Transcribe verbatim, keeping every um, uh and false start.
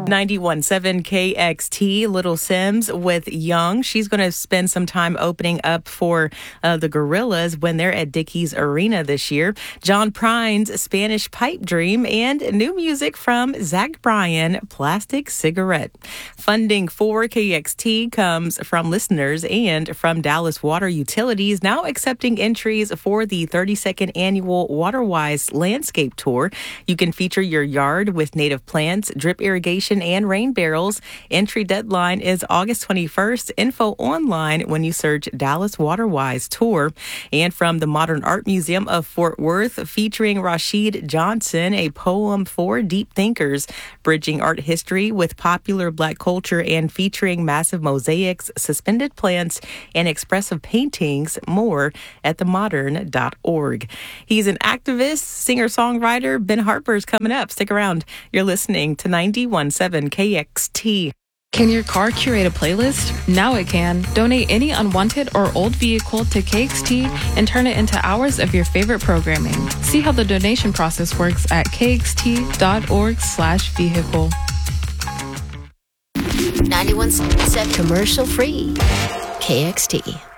ninety-one point seven K X T, Little Sims with Young. She's going to spend some time opening up for uh, the Gorillas when they're at Dickies Arena this year. John Prine's Spanish Pipe Dream, and new music from Zach Bryan, Plastic Cigarette. Funding for K X T comes from listeners and from Dallas Water Utilities, now accepting entries for the thirty-second annual WaterWise Landscape Tour. You can feature your yard with native plants, drip irrigation, and rain barrels. Entry deadline is August twenty-first. Info online when you search Dallas WaterWise Tour. And from the Modern Art Museum of Fort Worth, featuring Rashid Johnson, a poem for deep thinkers, bridging art history with popular Black culture and featuring massive mosaics, suspended plants, and expressive paintings. More at the modern dot org. He's an activist, singer-songwriter. Ben Harper's coming up. Stick around. You're listening to ninety-one point seven K X T. Can your car curate a playlist? Now it can. Donate any unwanted or old vehicle to K X T and turn it into hours of your favorite programming. See how the donation process works at kxt.org slash vehicle. ninety-one point seven commercial free. K X T.